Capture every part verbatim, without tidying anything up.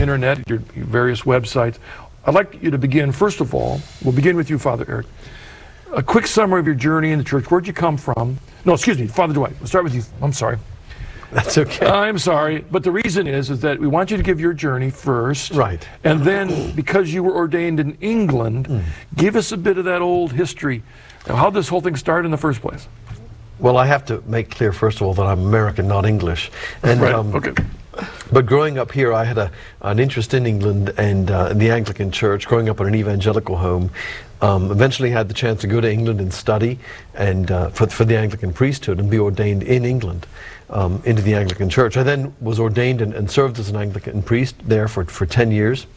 internet, your, your various websites. I'd like you to begin, first of all, we'll begin with you, Father Eric. A quick summary of your journey in the church. Where'd you come from? No, excuse me, Father Dwight. We'll start with you. I'm sorry. That's okay. I'm sorry, but the reason is is that we want you to give your journey first. Right. And then, because you were ordained in England, mm. give us a bit of that old history. How did this whole thing start in the first place? Well, I have to make clear, first of all, that I'm American, not English. And, right, um, okay. But growing up here, I had a, an interest in England and uh, in the Anglican Church, growing up in an evangelical home. Um, eventually had the chance to go to England and study and uh, for, for the Anglican priesthood and be ordained in England um, into the Anglican Church. I then was ordained and, and served as an Anglican priest there for, for ten years.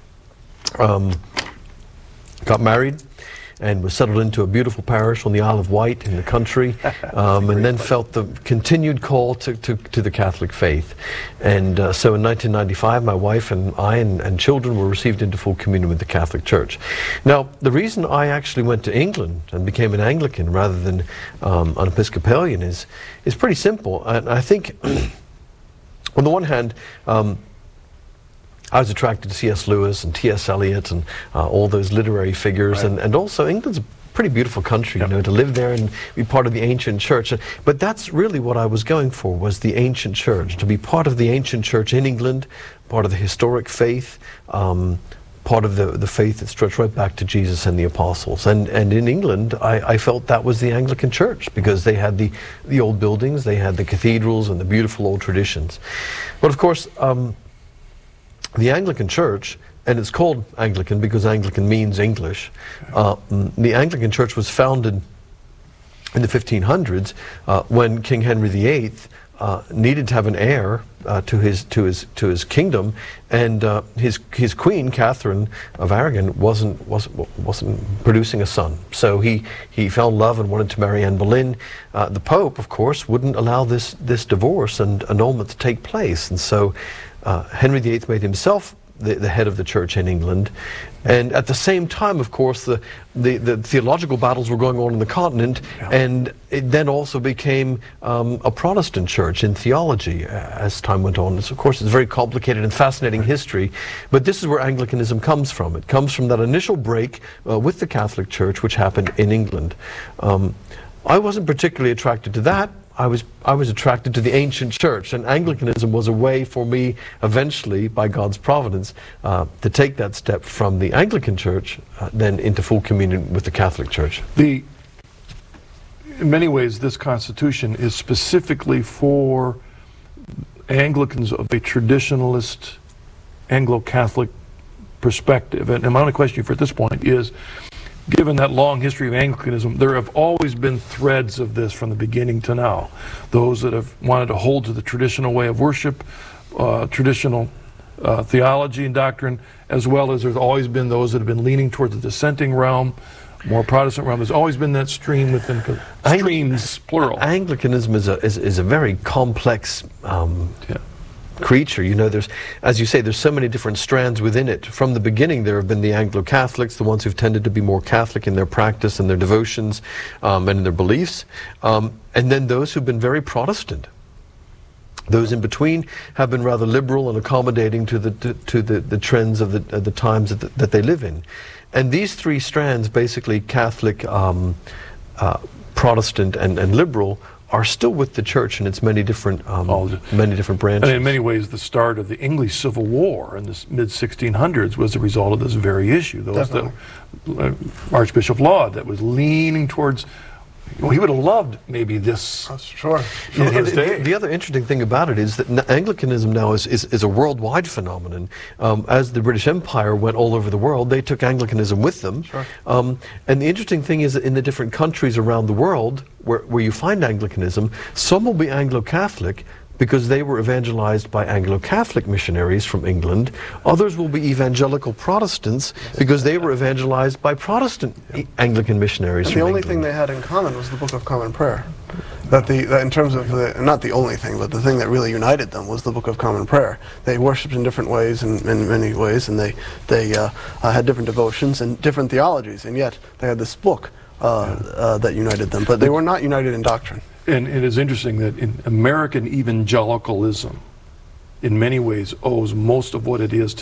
Um, got married and was settled into a beautiful parish on the Isle of Wight in the country, um, and then place. felt the continued call to, to, to the Catholic faith. And uh, so in nineteen ninety-five, my wife and I and, and children were received into full communion with the Catholic Church. Now, the reason I actually went to England and became an Anglican rather than um, an Episcopalian is, is pretty simple. And I think, on the one hand, um, I was attracted to C S Lewis and T S Eliot and uh, all those literary figures, right. and, and also England's a pretty beautiful country, yep. you know, to live there and be part of the ancient church. But that's really what I was going for, was the ancient church, to be part of the ancient church in England, part of the historic faith, um, part of the, the faith that stretched right back to Jesus and the apostles. And, and in England, I, I felt that was the Anglican Church, because they had the, the old buildings, they had the cathedrals and the beautiful old traditions. But of course, um, the Anglican Church, and it's called Anglican because Anglican means English, uh, the Anglican Church was founded in the fifteen hundreds uh, when King Henry the Eighth uh, needed to have an heir uh, to his to his to his kingdom, and uh, his his queen Catherine of Aragon wasn't wasn't wasn't producing a son. So he he fell in love and wanted to marry Anne Boleyn. Uh, the Pope, of course, wouldn't allow this this divorce and annulment to take place, and so Uh, Henry the Eighth made himself the, the head of the church in England. And at the same time, of course, the, the, the theological battles were going on in the continent, yeah. and it then also became um, a Protestant church in theology as time went on. It's, of course, it's a very complicated and fascinating right. history, but this is where Anglicanism comes from. It comes from that initial break uh, with the Catholic Church, which happened in England. Um, I wasn't particularly attracted to that. I was I was attracted to the ancient church, and Anglicanism was a way for me eventually, by God's providence, uh, to take that step from the Anglican Church uh, then into full communion with the Catholic Church. The, in many ways, this Constitution is specifically for Anglicans of a traditionalist Anglo-Catholic perspective. And, and my only question for at this point is, given that long history of Anglicanism, there have always been threads of this from the beginning to now. Those that have wanted to hold to the traditional way of worship, uh, traditional uh, theology and doctrine, as well as there's always been those that have been leaning toward the dissenting realm, more Protestant realm. There's always been that stream within, streams, plural. Anglicanism is a, is, is a very complex um, yeah. creature. You know, there's, as you say, there's so many different strands within it. From the beginning, there have been the Anglo-Catholics, the ones who've tended to be more Catholic in their practice and their devotions um, and in their beliefs, um, and then those who've been very Protestant. Those in between have been rather liberal and accommodating to the to, to the, the trends of the, of the times that, the, that they live in. And these three strands, basically Catholic, um, uh, Protestant, and, and liberal, are still with the church in its many different um, many different branches. And in many ways, the start of the English Civil War in the mid sixteen hundreds was a result of this very issue. Those that, uh, Archbishop Laud, that was leaning towards, well, he would have loved maybe this. That's sure. And, and the, the other interesting thing about it is that Anglicanism now is, is, is a worldwide phenomenon. Um, as the British Empire went all over the world, they took Anglicanism with them. Sure. Um, and the interesting thing is that in the different countries around the world where, where you find Anglicanism, some will be Anglo-Catholic because they were evangelized by Anglo-Catholic missionaries from England. Others will be evangelical Protestants because they were evangelized by Protestant yeah. Anglican missionaries and from the only England. thing they had in common was the Book of Common Prayer. That the that in terms of the, not the only thing, but the thing that really united them was the Book of Common Prayer. They worshipped in different ways, and in many ways, and they they uh, uh, had different devotions and different theologies, and yet they had this book uh, uh, that united them. But they were not united in doctrine. And it is interesting that in American evangelicalism, in many ways, owes most of what it is to